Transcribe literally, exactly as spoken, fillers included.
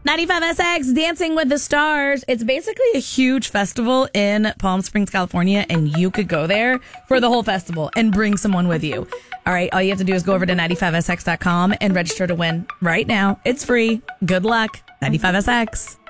ninety-five S X, Dancing with the Stars. It's basically a huge festival in Palm Springs, California, and you could go there for the whole festival and bring someone with you. All right, all you have to do is go over to ninety-five S X dot com and register to win right now. It's free. Good luck. ninety-five S X.